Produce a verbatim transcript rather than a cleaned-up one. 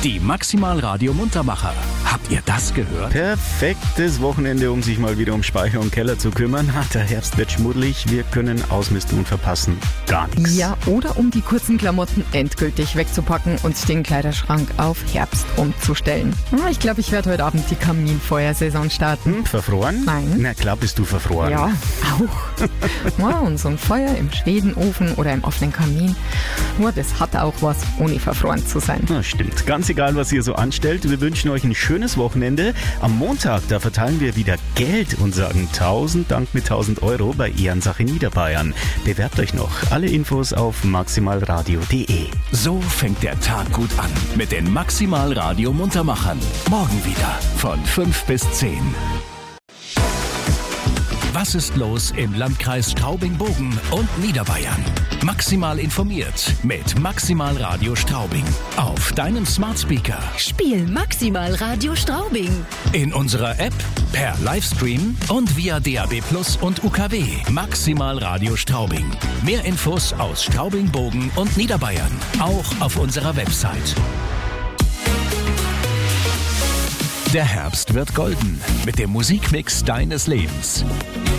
Die Maximal Radio Muntermacher. Habt ihr das gehört? Perfektes Wochenende, um sich mal wieder um Speicher und Keller zu kümmern. Der Herbst wird schmuddelig, wir können ausmisten und verpassen gar nichts. Ja, oder um die kurzen Klamotten endgültig wegzupacken und den Kleiderschrank auf Herbst umzustellen. Ich glaube, ich werde heute Abend die Kaminfeuersaison starten. Hm, verfroren? Nein. Na klar bist du verfroren. Ja, auch. Ja, und so ein Feuer im Schwedenofen oder im offenen Kamin, ja, das hat auch was, ohne verfroren zu sein. Na, stimmt. Ganz egal, was ihr so anstellt, wir wünschen euch ein schönes Wochenende. Am Montag, da verteilen wir wieder Geld und sagen tausend Dank mit tausend Euro bei Ehrensache Niederbayern. Bewerbt euch noch. Alle Infos auf maximalradio punkt de. So fängt der Tag gut an mit den Maximal Radio Muntermachern. Morgen wieder von fünf bis zehn. Was ist los im Landkreis Straubing-Bogen und Niederbayern? Maximal informiert mit Maximal Radio Straubing. Auf deinem Smart Speaker. Spiel Maximal Radio Straubing. In unserer App, per Livestream und via D A B Plus und U K W. Maximal Radio Straubing. Mehr Infos aus Straubing-Bogen und Niederbayern. Auch auf unserer Website. Der Herbst wird golden mit dem Musikmix deines Lebens.